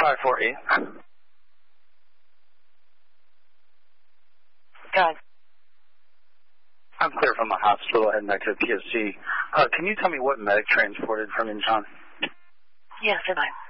548. Good. I'm clear from the hospital, heading back to the PSC. Can you tell me what medic transported from Incheon? Yes, goodbye.